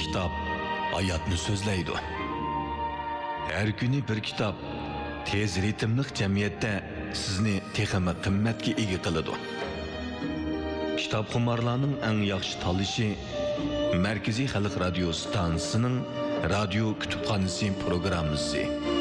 Kitap hayatni so'zlaydi. Her günü bir kitap tez ritmli jamiyatda sizni texmi qimmatga ega qiladi. Kitobxumarlarning eng yaxshi tanlashi Markaziy Xalq radio stansiyasining radio kutubxonasi programmasi.